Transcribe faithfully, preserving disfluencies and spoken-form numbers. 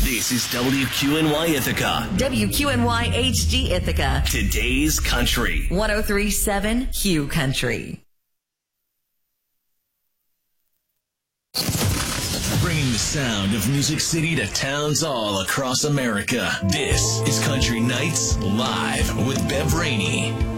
This is W Q N Y Ithaca. W Q N Y H D Ithaca. Today's Country. one oh three point seven Q Country. Bringing the sound of Music City to towns all across America. This is Country Nights Live with Bev Rainey.